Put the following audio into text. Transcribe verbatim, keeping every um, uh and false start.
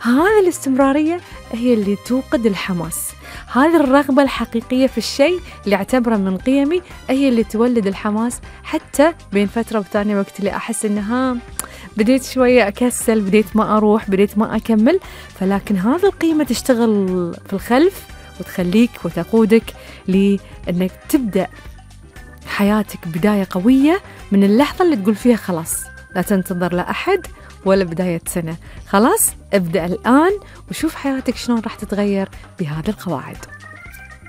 هذه الاستمرارية هي اللي توقد الحماس. هذه الرغبة الحقيقية في الشيء اللي أعتبره من قيمي هي اللي تولد الحماس. حتى بين فترة وثانية وقت اللي أحس إنها بديت شوية أكسل، بديت ما أروح، بديت ما أكمل، فلكن هذه القيمة تشتغل في الخلف وتخليك وتقودك لأنك تبدأ حياتك بداية قوية من اللحظة اللي تقول فيها خلاص لا تنتظر لا أحد ولا بداية سنة، خلاص ابدأ الآن وشوف حياتك شلون راح تتغير بهذه القواعد.